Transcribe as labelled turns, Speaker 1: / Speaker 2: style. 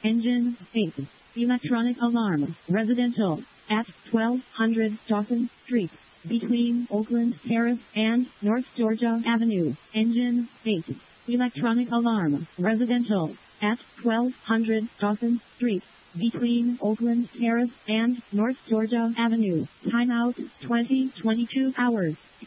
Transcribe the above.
Speaker 1: Engine 8. Electronic alarm. Residential. At 1200 Dawson Street. Between Oakland Terrace and North Georgia Avenue. Engine 8. Electronic alarm. Residential. At 1200 Dawson Street. Between Oakland Terrace and North Georgia Avenue. Timeout 2022 hours.